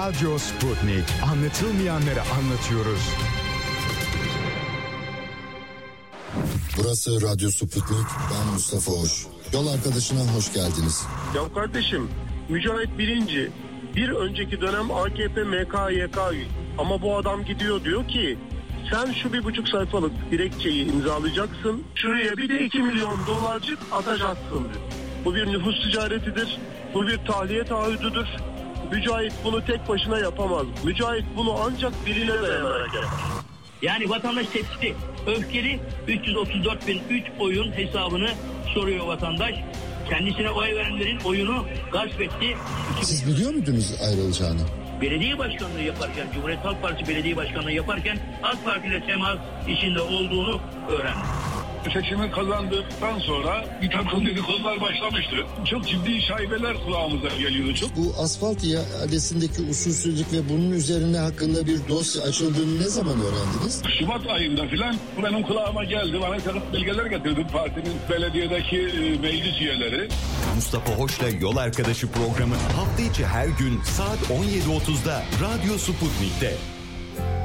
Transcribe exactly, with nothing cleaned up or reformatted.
Radyo Sputnik. Anlatılmayanları anlatıyoruz. Burası Radyo Sputnik. Ben Mustafa Hoş. Yol arkadaşına hoş geldiniz. Ya kardeşim, Mücahit birinci. Bir önceki dönem A K P M K Y K üye. Ama bu adam gidiyor diyor ki sen şu bir buçuk sayfalık dilekçeyi imzalayacaksın. Şuraya bir de iki milyon dolarcık atacaksın diyor. Bu bir nüfus ticaretidir. Bu bir tahliye taahhüdüdür. Mücahit bunu tek başına yapamaz. Mücahit bunu ancak birine dayanarak yapar. Yani vatandaş tepkili, öfkeli, üç yüz otuz dört bin üç oyun hesabını soruyor vatandaş. Kendisine oy verenlerin oyunu gasp etti. Siz biliyor muydunuz ayrılacağını? Belediye başkanlığı yaparken, Cumhuriyet Halk Partisi belediye başkanlığı yaparken AK Parti ile temas içinde olduğunu öğrendim. Seçimi kazandıktan sonra bir takım dedikodular başlamıştı. Çok ciddi şaibeler kulağımıza geliyordu. Çok. Bu asfalt iadesindeki usulsüzlük ve bunun üzerine hakkında bir dosya açıldığını ne zaman öğrendiniz? Şubat ayında filan benim kulağıma geldi. Bana takım belgeler getirdi partinin belediyedeki e, meclis üyeleri. Mustafa Hoş'la Yol Arkadaşı programı hafta içi her gün saat on yedi otuzda Radyo Sputnik'te.